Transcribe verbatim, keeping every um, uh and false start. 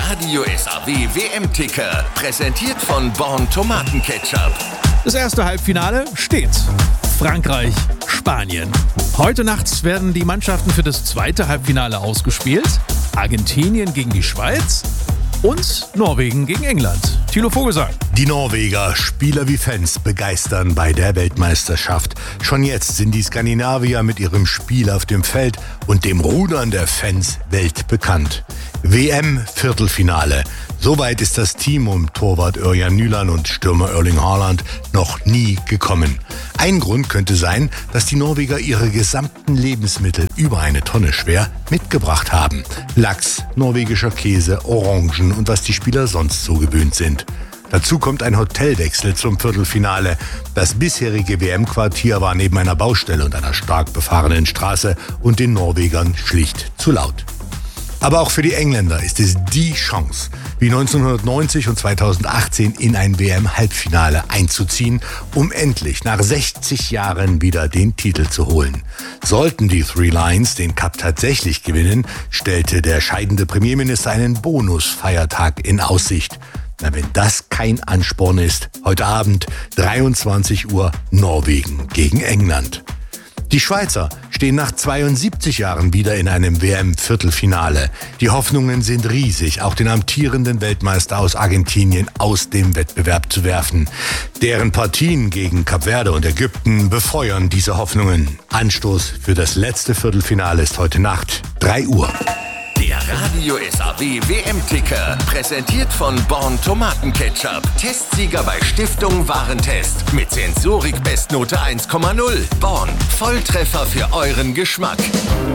Radio S A W W M-Ticker, präsentiert von Born Tomatenketchup. Das erste Halbfinale steht. Frankreich, Spanien. Heute Nacht werden die Mannschaften für das zweite Halbfinale ausgespielt. Argentinien gegen die Schweiz und Norwegen gegen England. Thilo Vogelsang. Die Norweger, Spieler wie Fans, begeistern bei der Weltmeisterschaft. Schon jetzt sind die Skandinavier mit ihrem Spiel auf dem Feld und dem Rudern der Fans weltbekannt. W M-Viertelfinale. Soweit ist das Team um Torwart Ørjan Nyland und Stürmer Erling Haaland noch nie gekommen. Ein Grund könnte sein, dass die Norweger ihre gesamten Lebensmittel über eine Tonne schwer mitgebracht haben. Lachs, norwegischer Käse, Orangen und was die Spieler sonst so gewöhnt sind. Dazu kommt ein Hotelwechsel zum Viertelfinale. Das bisherige W M-Quartier war neben einer Baustelle und einer stark befahrenen Straße und den Norwegern schlicht zu laut. Aber auch für die Engländer ist es die Chance, wie neunzehnhundertneunzig und zweitausendachtzehn in ein W M-Halbfinale einzuziehen, um endlich nach sechzig Jahren wieder den Titel zu holen. Sollten die Three Lions den Cup tatsächlich gewinnen, stellte der scheidende Premierminister einen Bonusfeiertag in Aussicht. Na, wenn das kein Ansporn ist, heute Abend dreiundzwanzig Uhr Norwegen gegen England. Die Schweizer stehen nach zweiundsiebzig Jahren wieder in einem W M-Viertelfinale. Die Hoffnungen sind riesig, auch den amtierenden Weltmeister aus Argentinien aus dem Wettbewerb zu werfen. Deren Partien gegen Kap Verde und Ägypten befeuern diese Hoffnungen. Anstoß für das letzte Viertelfinale ist heute Nacht drei Uhr. Der Radio S A W W M-Ticker, präsentiert von Born Tomatenketchup. Testsieger bei Stiftung Warentest. Mit Sensorik Bestnote eins Komma null. Born, Volltreffer für euren Geschmack.